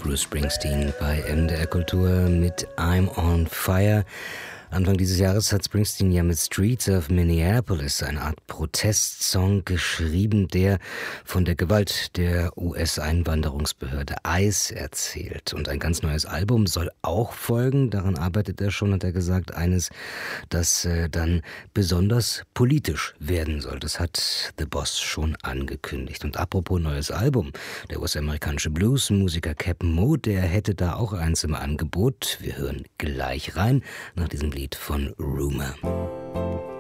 Bruce Springsteen bei MDR Kultur mit I'm on Fire. Anfang dieses Jahres hat Springsteen ja mit Streets of Minneapolis eine Art Protestsong geschrieben, der von der Gewalt der US-Einwanderungsbehörde ICE erzählt. Und ein ganz neues Album soll auch folgen. Daran arbeitet er schon, hat er gesagt. Eines, das dann besonders politisch werden soll. Das hat The Boss schon angekündigt. Und apropos neues Album, der US-amerikanische Bluesmusiker Cap'n Mo, der hätte da auch eins im Angebot. Wir hören gleich rein nach diesem Lied von Rumor.